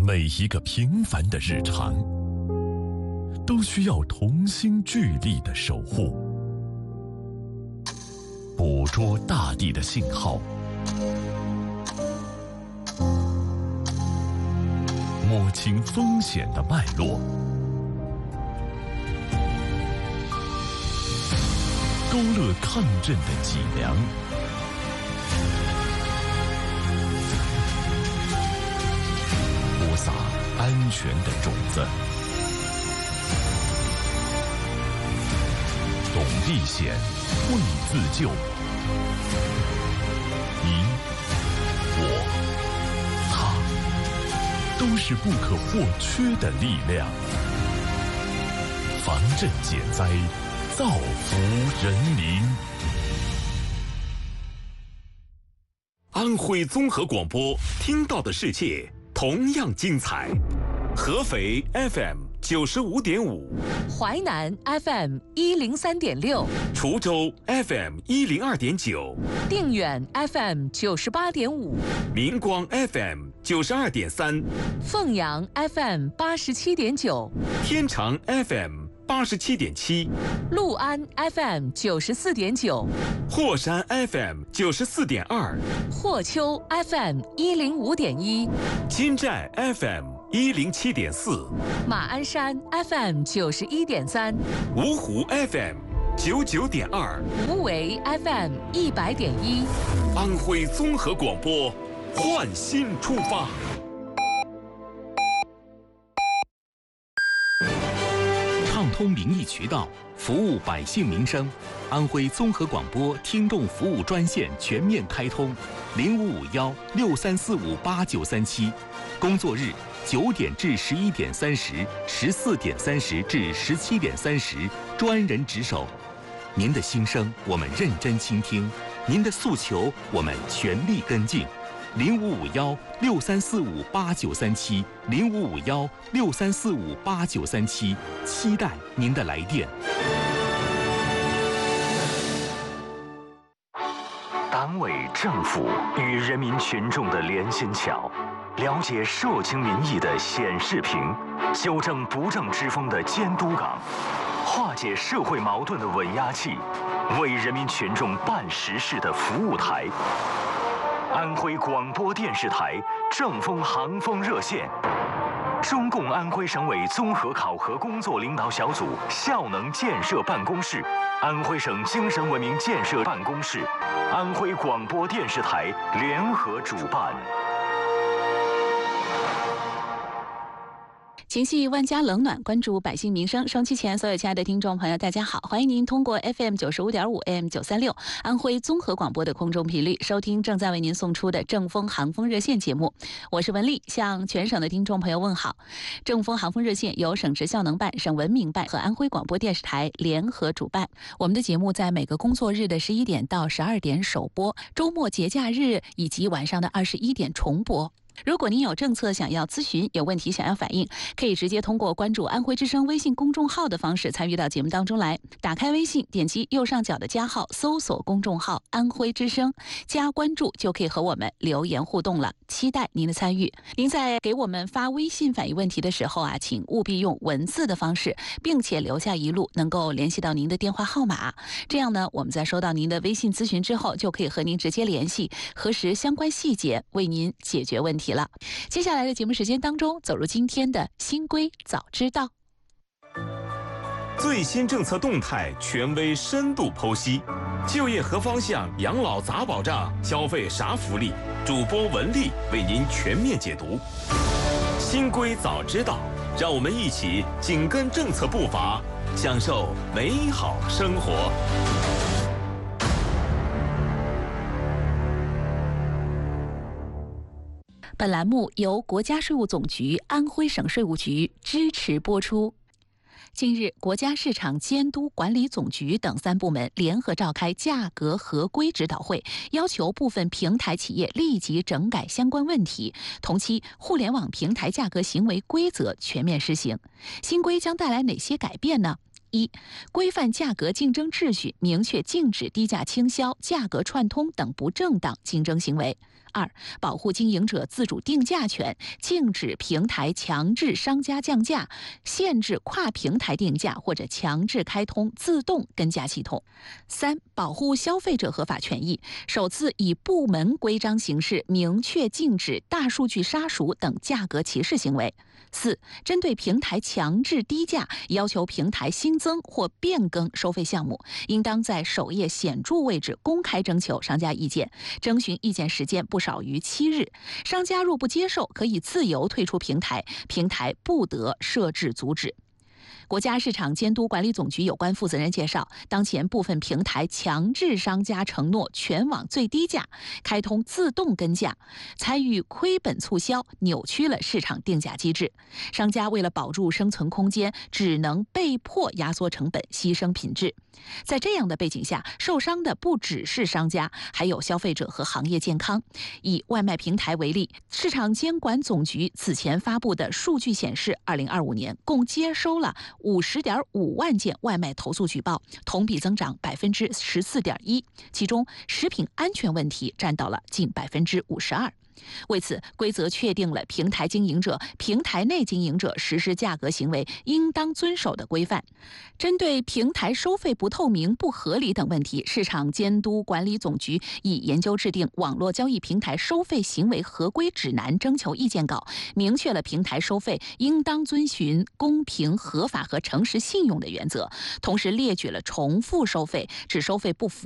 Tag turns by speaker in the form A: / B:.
A: 每一个平凡的日常，都需要同心聚力的守护。捕捉大地的信号，摸清风险的脉络，勾勒抗震的脊梁，播撒安全的种子。懂历险，为自救。你、我、他，都是不可或缺的力量。防震减灾，造福人民。
B: 安徽综合广播，听到的世界同样精彩。合肥 FM95.5，
C: 淮南 FM103.6，
B: 滁州 FM102.9，
C: 定远 FM98.5，
B: 明光 FM92.3，
C: 凤阳 FM87.9，
B: 天长 FM87.7，
C: 六安 FM94.9，
B: 霍山 FM94.2，
C: 霍丘 FM105.1，
B: 金寨 FM107.4，
C: 马鞍山 FM91.3，
B: 芜湖 FM99.2，
C: 无为 FM100.1，
B: 安徽综合广播，焕新出发。
D: 畅通民意渠道，服务百姓民生。安徽综合广播听众服务专线全面开通，055163458937，工作日9点至11点30、14点30至17点30，专人值守。您的心声我们认真倾听，您的诉求我们全力跟进。055163458937，055163458937，期待您的来电。党委政府与人民群众的连心桥，了解社情民意的显示屏，纠正不正之风的监督岗，化解社会矛盾的稳压器，为人民群众办实事的服务台。安徽广播电视台正风航风热线，中共安徽省委综合考核工作领导小组效能建设办公室，安徽省精神文明建设办公室，安徽广播电视台联合主办。
E: 情系万家冷暖，关注百姓民生。收音机前所有亲爱的听众朋友，大家好，欢迎您通过 FM95.5 AM936 安徽综合广播的空中频率收听正在为您送出的正风航风热线节目。我是文丽，向全省的听众朋友问好。正风航风热线由省直效能办、省文明办和安徽广播电视台联合主办。我们的节目在每个工作日的11点到12点首播，周末节假日以及晚上的21点重播。如果您有政策想要咨询，有问题想要反映，可以直接通过关注安徽之声微信公众号的方式参与到节目当中来。打开微信，点击右上角的加号，搜索公众号安徽之声，加关注就可以和我们留言互动了，期待您的参与。您在给我们发微信反映问题的时候啊，请务必用文字的方式，并且留下一路能够联系到您的电话号码，这样呢，我们在收到您的微信咨询之后，就可以和您直接联系，核实相关细节，为您解决问题了。接下来的节目时间当中，走入今天的新规早知道。
B: 最新政策动态权威深度剖析，就业何方向，养老咋保障，消费啥福利，主播文丽为您全面解读。新规早知道，让我们一起紧跟政策步伐，享受美好生活。
E: 本栏目由国家税务总局、安徽省税务局支持播出。近日，国家市场监督管理总局等3部门联合召开价格合规指导会，要求部分平台企业立即整改相关问题，同期互联网平台价格行为规则全面施行。新规将带来哪些改变呢？1、规范价格竞争秩序，明确禁止低价倾销、价格串通等不正当竞争行为。 2、保护经营者自主定价权，禁止平台强制商家降价，限制跨平台定价或者强制开通自动跟价系统。3、保护消费者合法权益，首次以部门规章形式明确禁止大数据杀熟等价格歧视行为。4、针对平台强制低价，要求平台新增或变更收费项目，应当在首页显著位置公开征求商家意见，征询意见时间不少于7日。商家若不接受，可以自由退出平台，平台不得设置阻止。国家市场监督管理总局有关负责人介绍，当前部分平台强制商家承诺全网最低价，开通自动跟价，参与亏本促销，扭曲了市场定价机制。商家为了保住生存空间，只能被迫压缩成本，牺牲品质。在这样的背景下，受伤的不只是商家，还有消费者和行业健康。以外卖平台为例，市场监管总局此前发布的数据显示，2025年共接收了50.5万件外卖投诉举报，同比增长14.1%，其中食品安全问题占到了近52%。为此，规则确定了平台经营者、平台内经营者实施价格行为应当遵守的规范。针对平台收费不透明、不合理等问题，市场监督管理总局已研究制定《网络交易平台收费行为合规指南》征求意见稿，明确了平台收费应当遵循公平、合法和诚实信用的原则，同时列举了重复收费、指收费不符